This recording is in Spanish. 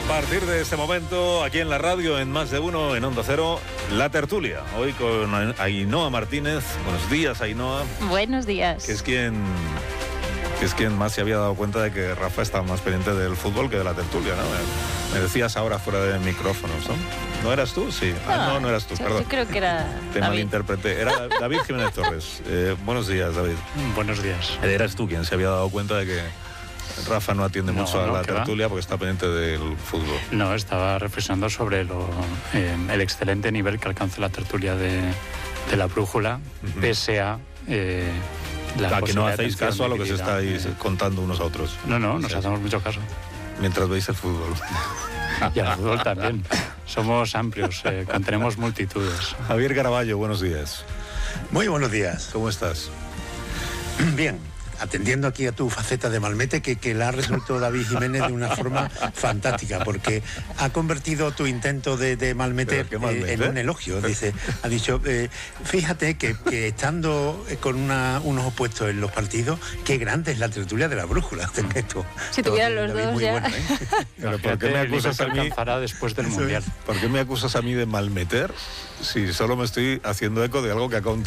partir de este momento, aquí en la radio, en Más de Uno, en Onda Cero, La Tertulia. Hoy con Ainhoa Martínez. Buenos días, Ainhoa. Buenos días. Que es quien más se había dado cuenta de que Rafa estaba más pendiente del fútbol que de la tertulia, ¿no? Me decías ahora fuera de micrófonos, ¿no? ¿No eras tú? Sí. No eras tú, perdón. Yo creo que era Te David. malinterpreté. Era David Jiménez Torres. Buenos días, David. Buenos días. Eras tú quien se había dado cuenta de que Rafa no atiende mucho a la tertulia porque está pendiente del fútbol. No, estaba reflexionando sobre el excelente nivel que alcanza la tertulia de la brújula, pese a la que no hacéis atención caso a lo que se estáis contando unos a otros. No, nos hacemos mucho caso. Mientras veis el fútbol. Y al fútbol también. Somos amplios, contenemos multitudes. Javier Caraballo, buenos días. Muy buenos días. ¿Cómo estás? Bien, atendiendo aquí a tu faceta de malmete, que la ha resuelto David Jiménez de una forma fantástica, porque ha convertido tu intento de malmeter en un elogio. Ha dicho, fíjate que estando con unos opuestos en los partidos, qué grande es la tertulia de la brújula. Si tuvieran los dos ya. Bueno, ¿eh? Pero ¿por qué me acusas a mí? Alcanzará después del Mundial. ¿Por qué me acusas a mí de malmeter si solo me estoy haciendo eco de algo que ha contado